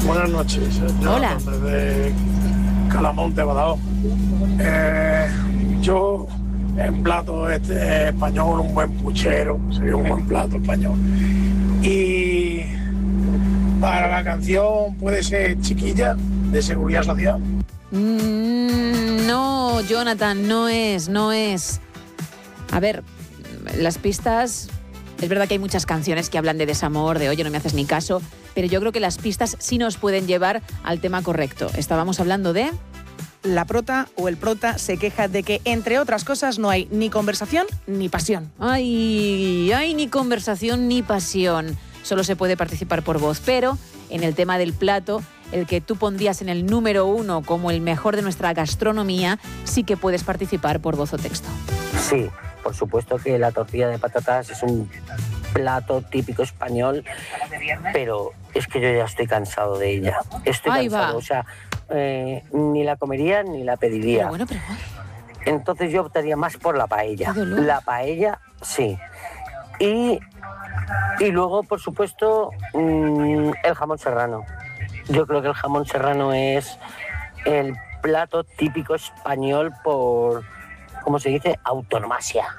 Buenas noches. Hola. Desde Calamonte, Badajoz. Yo, en plato español, un buen puchero, sería un buen plato español. Y para la canción puede ser Chiquilla, de Seguridad Social. No, Jonathan, no es. A ver, las pistas... Es verdad que hay muchas canciones que hablan de desamor, de oye, no me haces ni caso, pero yo creo que las pistas sí nos pueden llevar al tema correcto. Estábamos hablando de... La prota o el prota se queja de que, entre otras cosas, no hay ni conversación ni pasión. Ay, ni conversación ni pasión. Solo se puede participar por voz, pero en el tema del plato, el que tú pondrías en el número 1 como el mejor de nuestra gastronomía, sí que puedes participar por voz o texto. Sí, por supuesto que la tortilla de patatas es un plato típico español, pero es que yo ya estoy cansado de ella. Estoy cansado, o sea, ni la comería ni la pediría. Pero bueno. Entonces yo optaría más por la paella. La paella, sí. Y luego, por supuesto, el jamón serrano. Yo creo que el jamón serrano es el plato típico español por, ¿cómo se dice? Autonomasia.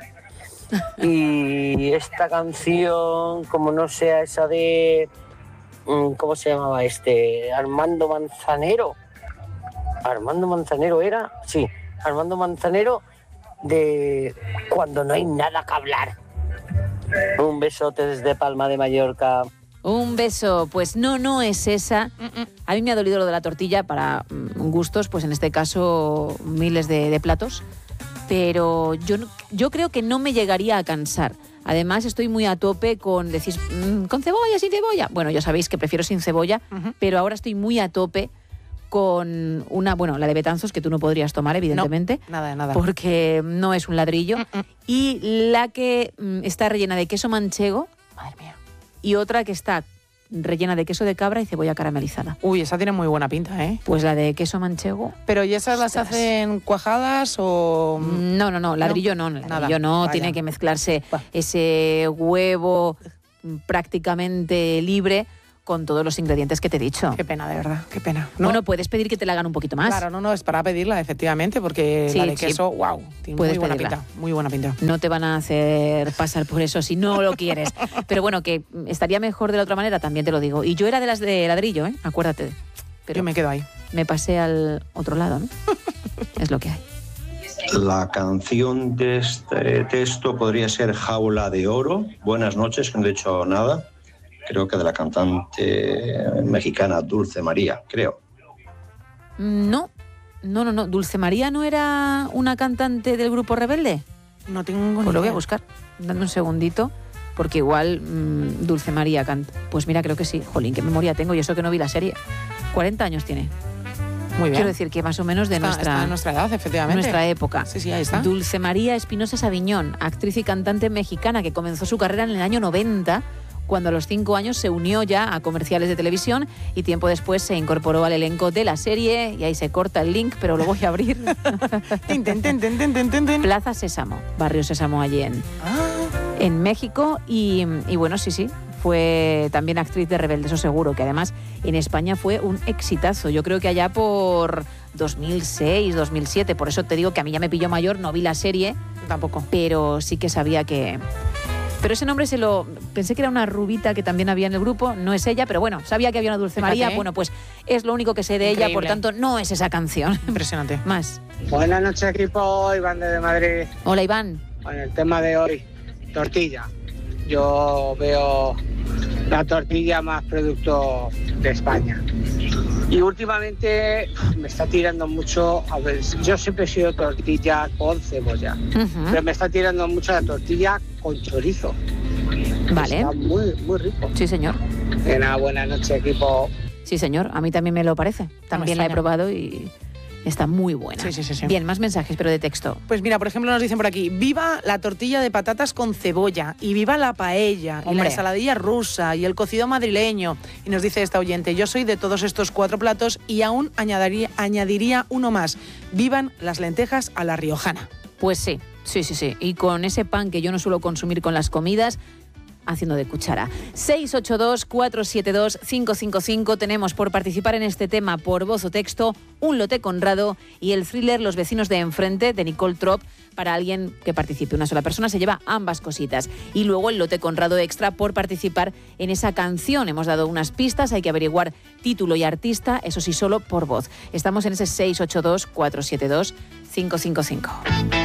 Y esta canción, como no sea esa de... ¿Cómo se llamaba este? Armando Manzanero. ¿Armando Manzanero era? Sí, Armando Manzanero, de Cuando no hay nada que hablar. Un besote desde Palma de Mallorca. Un beso, pues no es esa. A mí me ha dolido lo de la tortilla para gustos, pues en este caso miles de platos, pero yo creo que no me llegaría a cansar. Además estoy muy a tope con, decís, ¿con cebolla, sin cebolla? Bueno, ya sabéis que prefiero sin cebolla, pero ahora estoy muy a tope con la de Betanzos, que tú no podrías tomar, evidentemente. No, nada. Porque no es un ladrillo. Y la que está rellena de queso manchego. Madre mía. Y otra que está rellena de queso de cabra y cebolla caramelizada. Uy, esa tiene muy buena pinta, ¿eh? Pues la de queso manchego... ¿Pero y esas las hacen cuajadas o...? No, ladrillo no. Ladrillo no, vaya. tiene que mezclarse ese huevo prácticamente libre con todos los ingredientes que te he dicho. Qué pena, de verdad, qué pena. Bueno, puedes pedir que te la hagan un poquito más. Claro, no, es para pedirla, efectivamente, porque la de queso, wow, tiene muy buena pinta, muy buena pinta. No te van a hacer pasar por eso si no lo quieres. Pero bueno, que estaría mejor de la otra manera, también te lo digo. Y yo era de las de ladrillo, acuérdate. Pero yo me quedo ahí. Me pasé al otro lado, ¿no? Es lo que hay. La canción de este texto podría ser Jaula de Oro. Buenas noches, que no he dicho nada. Creo que de la cantante mexicana Dulce María, creo. No. ¿Dulce María no era una cantante del grupo Rebelde? No tengo ni idea. Pues lo voy a buscar. Dame un segundito, porque igual Dulce María canta. Pues mira, creo que sí. Jolín, qué memoria tengo, y eso que no vi la serie. 40 años tiene. Muy bien. Quiero decir que más o menos de nuestra edad, efectivamente. Nuestra época. Sí, ahí está. Dulce María Espinosa Sabiñón, actriz y cantante mexicana que comenzó su carrera en el año 90, cuando a los 5 años se unió ya a comerciales de televisión y tiempo después se incorporó al elenco de la serie, y ahí se corta el link, pero lo voy a abrir. Plaza Sésamo, Barrio Sésamo, allí en México, y bueno, sí, fue también actriz de Rebelde, eso seguro, que además en España fue un exitazo. Yo creo que allá por 2006, 2007, por eso te digo que a mí ya me pilló mayor, no vi la serie. Tampoco. Pero sí que sabía que... Pero ese nombre pensé que era una rubita que también había en el grupo, no es ella, pero bueno, sabía que había una Dulce María, bueno, pues es lo único que sé de ella, por tanto no es esa canción. Impresionante. Más. Buenas noches, equipo, Iván desde Madrid. Hola, Iván. Bueno, el tema de hoy, tortilla. Yo veo la tortilla más producto de España. Y últimamente me está tirando mucho, a ver, yo siempre he sido tortilla con cebolla, pero me está tirando mucho la tortilla con chorizo. Vale. Está muy, muy rico. Sí, señor. Buenas noches, equipo. Sí, señor, a mí también me lo parece. También la he probado y está muy buena. Sí. Bien, más mensajes, pero de texto. Pues mira, por ejemplo, nos dicen por aquí: viva la tortilla de patatas con cebolla, y viva la paella, y la ensaladilla rusa, y el cocido madrileño. Y nos dice esta oyente: yo soy de todos estos 4 platos y aún añadiría uno más: vivan las lentejas a la riojana. Pues sí. Y con ese pan que yo no suelo consumir con las comidas, haciendo de cuchara. 682-472-555. Tenemos por participar en este tema por voz o texto Un lote Conrado y el thriller Los vecinos de enfrente de Nicole Trop. Para alguien que participe, una sola persona se lleva ambas cositas. Y luego el lote Conrado extra por participar en esa canción. Hemos dado unas pistas, hay que averiguar título y artista, eso sí, solo por voz. Estamos en ese 682-472-555.